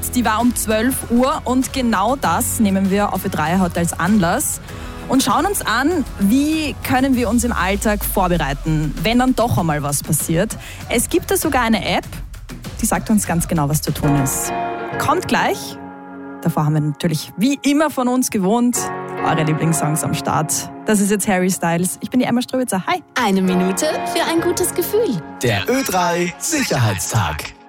gehört, die war um 12 Uhr und genau das nehmen wir auf Ö3 heute als Anlass und schauen uns an, wie können wir uns im Alltag vorbereiten, wenn dann doch einmal was passiert. Es gibt da sogar eine App, die sagt uns ganz genau, was zu tun ist. Kommt gleich. Davor haben wir natürlich wie immer von uns gewohnt eure Lieblingssongs am Start. Das ist jetzt Harry Styles. Ich bin die Emma Ströbitzer. Hi. 1 Minute für ein gutes Gefühl. Der Ö3 Sicherheitstag.